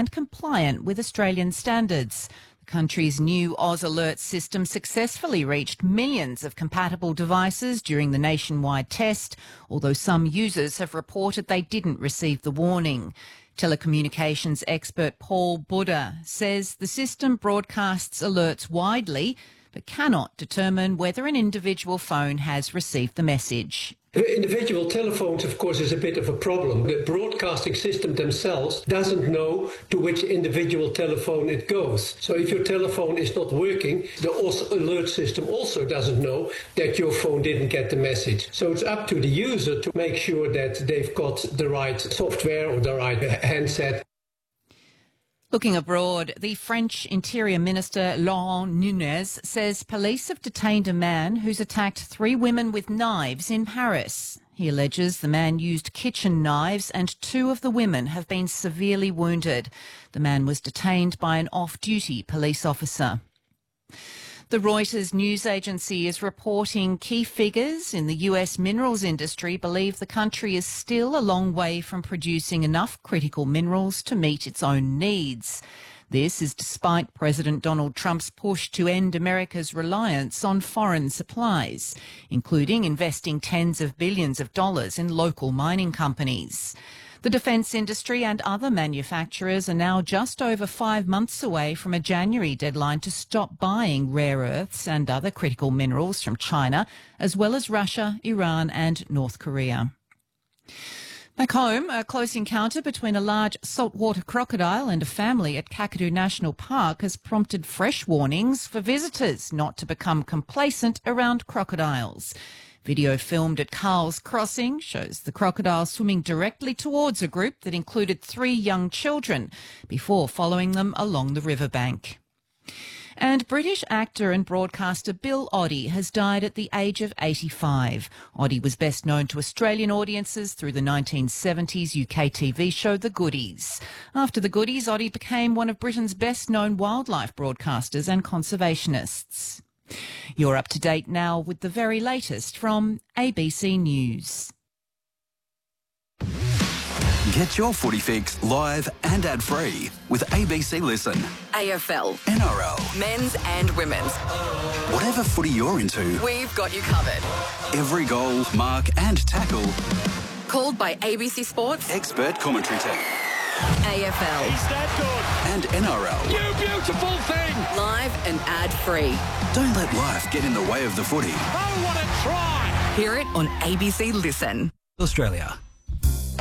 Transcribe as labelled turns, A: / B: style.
A: and compliant with Australian standards. The country's new Oz Alert system successfully reached millions of compatible devices during the nationwide test, although some users have reported they didn't receive the warning. Telecommunications expert Paul Buddha says the system broadcasts alerts widely but cannot determine whether an individual phone has received the message.
B: Individual telephones, of course, is a bit of a problem. The broadcasting system themselves doesn't know to which individual telephone it goes. So if your telephone is not working, the Oz Alert system also doesn't know that your phone didn't get the message. So it's up to the user to make sure that they've got the right software or the right handset.
A: Looking abroad, the French Interior Minister Laurent Nunez says police have detained a man who's attacked 3 women with knives in Paris. He alleges the man used kitchen knives and 2 of the women have been severely wounded. The man was detained by an off-duty police officer. The Reuters news agency is reporting key figures in the US minerals industry believe the country is still a long way from producing enough critical minerals to meet its own needs. This is despite President Donald Trump's push to end America's reliance on foreign supplies, including investing tens of billions of dollars in local mining companies. The defence industry and other manufacturers are now just over 5 months away from a January deadline to stop buying rare earths and other critical minerals from China, as well as Russia, Iran and North Korea. Back home, a close encounter between a large saltwater crocodile and a family at Kakadu National Park has prompted fresh warnings for visitors not to become complacent around crocodiles. Video filmed at Carl's Crossing shows the crocodile swimming directly towards a group that included 3 young children before following them along the riverbank. And British actor and broadcaster Bill Oddie has died at the age of 85. Oddie was best known to Australian audiences through the 1970s UK TV show The Goodies. After The Goodies, Oddie became one of Britain's best-known wildlife broadcasters and conservationists. You're up to date now with the very latest from ABC News.
C: Get your footy fix live and ad-free with ABC Listen.
D: AFL,
C: NRL,
D: men's and women's.
C: Whatever footy you're into,
D: We've got you covered.
C: every goal, mark and tackle,
D: Called by ABC Sports,
C: expert commentary team.
D: AFL,
E: Is that good?
C: And NRL.
E: You beautiful thing!
D: live and ad-free.
C: Don't let life get in the way of the footy.
E: Oh, what a try!
D: Hear it on ABC Listen.
F: Australia.